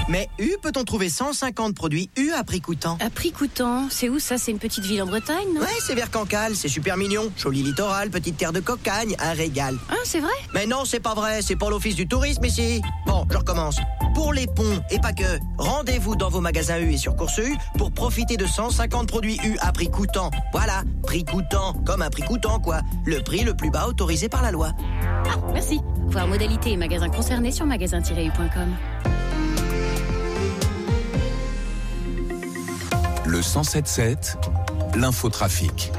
Mais peut-on trouver 150 produits à prix coûtant? À prix coûtant? C'est où ça? C'est une petite ville en Bretagne, non? Ouais, c'est vers Cancale, c'est super mignon. Joli littoral, petite terre de cocagne, un régal. Ah, c'est vrai? Mais non, c'est pas vrai, c'est pas l'office du tourisme ici. Bon, je recommence. Pour les ponts, et pas que, rendez-vous dans vos magasins U et sur Course U pour profiter de 150 produits U à prix coûtant. Voilà, prix coûtant, comme un prix coûtant quoi. Le prix le plus bas autorisé par la loi. Ah, merci. Voir modalités et magasins concernés sur magasin-u.com. Le 107.7, l'infotrafic.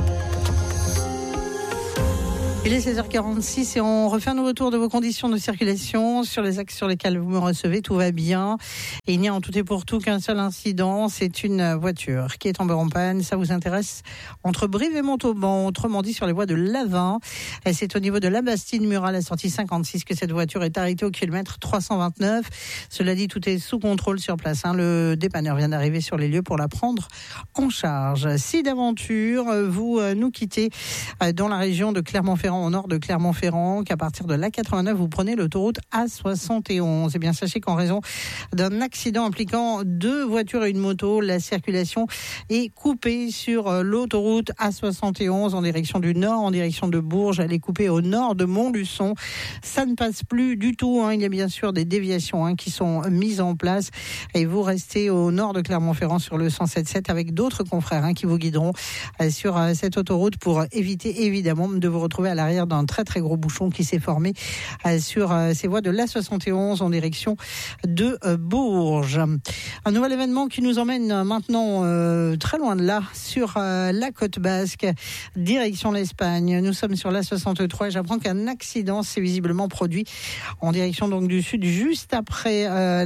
Il est 16h46 et on refait un nouveau tour de vos conditions de circulation sur les axes sur lesquels vous me recevez. Tout va bien. Et il n'y a en tout et pour tout qu'un seul incident. C'est une voiture qui est tombée en panne. Ça vous intéresse entre Brive et Montauban, autrement dit sur les voies de l'Avin. Et c'est au niveau de la Bastide-Murat, à la sortie 56, que cette voiture est arrêtée au kilomètre 329. Cela dit, tout est sous contrôle sur place. Le dépanneur vient d'arriver sur les lieux pour la prendre en charge. Si d'aventure, vous nous quittez dans la région de Clermont-Ferrand, au nord de Clermont-Ferrand, qu'à partir de l'A89, vous prenez l'autoroute A71. Et bien, sachez qu'en raison d'un accident impliquant 2 voitures et une moto, la circulation est coupée sur l'autoroute A71 en direction du nord, en direction de Bourges. Elle est coupée au nord de Montluçon. Ça ne passe plus du tout. Il y a bien sûr des déviations qui sont mises en place. Et vous restez au nord de Clermont-Ferrand sur le 107.7 avec d'autres confrères qui vous guideront sur cette autoroute pour éviter évidemment de vous retrouver à l'arrière d'un très très gros bouchon qui s'est formé sur ces voies de l'A71 en direction de Bourges. Un nouvel événement qui nous emmène maintenant très loin de là, sur la côte basque, direction l'Espagne. Nous sommes sur l'A63 et j'apprends qu'un accident s'est visiblement produit en direction donc du sud, juste après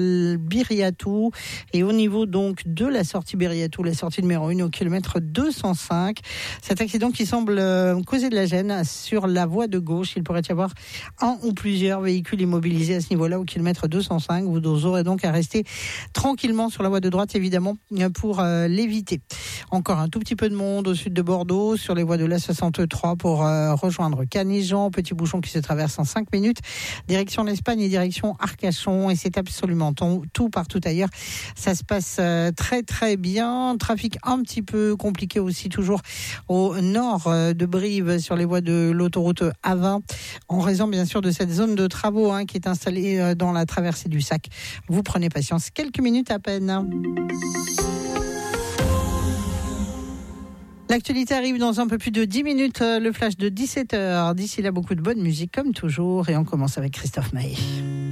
Biriatou, et au niveau donc de la sortie Biriatou, la sortie numéro 1 au kilomètre 205. Cet accident qui semble causer de la gêne sur la voie de gauche. Il pourrait y avoir un ou plusieurs véhicules immobilisés à ce niveau-là au kilomètre 205. Vous aurez donc à rester tranquillement sur la voie de droite, évidemment, pour l'éviter. Encore un tout petit peu de monde au sud de Bordeaux, sur les voies de l'A63 pour rejoindre Canigean. Petit bouchon qui se traverse en 5 minutes. Direction l'Espagne et direction Arcachon. Et c'est absolument tout partout ailleurs. Ça se passe très très bien. Trafic un petit peu compliqué aussi, toujours au nord de Brive, sur les voies de l'autoroute A20, en raison bien sûr de cette zone de travaux qui est installée dans la traversée du Sac. Vous prenez patience, quelques minutes à peine. L'actualité arrive dans un peu plus de 10 minutes, le flash de 17h. D'ici là, beaucoup de bonne musique comme toujours, et on commence avec Christophe Maé.